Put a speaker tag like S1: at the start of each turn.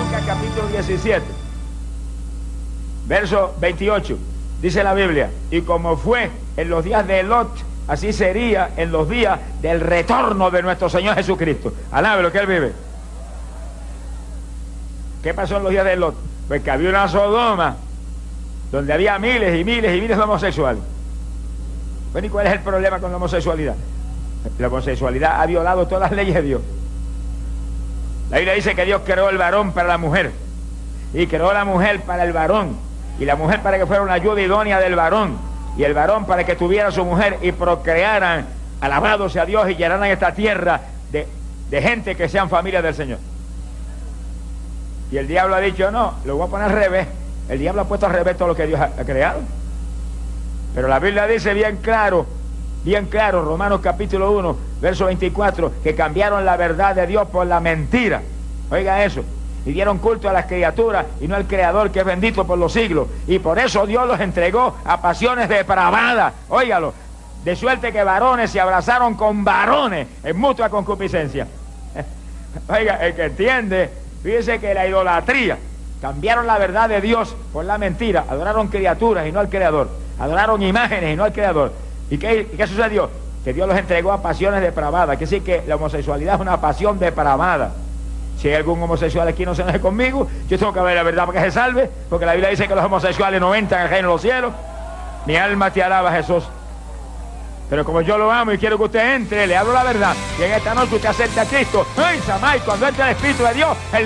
S1: Lucas capítulo 17, verso 28, dice la Biblia: y como fue en los días de Lot, así sería en los días del retorno de nuestro Señor Jesucristo. Alabe lo que Él vive. ¿Qué pasó en los días de Lot? Pues que había una Sodoma donde había miles y miles y miles de homosexuales. Bueno, ¿y cuál es el problema con la homosexualidad? La homosexualidad ha violado todas las leyes de Dios. La Biblia dice que Dios creó el varón para la mujer, y creó la mujer para el varón, y la mujer para que fuera una ayuda idónea del varón, y el varón para que tuviera a su mujer y procrearan, alabado sea Dios, y llenaran esta tierra de gente que sean familia del Señor. Y el diablo ha dicho: no, lo voy a poner al revés. El diablo ha puesto al revés todo lo que Dios ha creado. Pero la Biblia dice bien claro, Romanos capítulo 1, verso 24, que cambiaron la verdad de Dios por la mentira. Oiga eso. Y dieron culto a las criaturas y no al Creador, que es bendito por los siglos. Y por eso Dios los entregó a pasiones depravadas. Óigalo. De suerte que varones se abrazaron con varones en mutua concupiscencia. Oiga, el que entiende, fíjese que la idolatría, cambiaron la verdad de Dios por la mentira. Adoraron criaturas y no al Creador. Adoraron imágenes y no al Creador. ¿Y qué sucedió? Que Dios los entregó a pasiones depravadas. Quiere decir que la homosexualidad es una pasión depravada. Si hay algún homosexual aquí no se enoje conmigo, yo tengo que ver la verdad para que se salve, porque la Biblia dice que los homosexuales no entran al reino de los cielos. Mi alma te alaba, Jesús. Pero como yo lo amo y quiero que usted entre, le hablo la verdad. Y en esta noche usted acepta a Cristo. ¡Ay, Samay! Cuando entre el Espíritu de Dios, el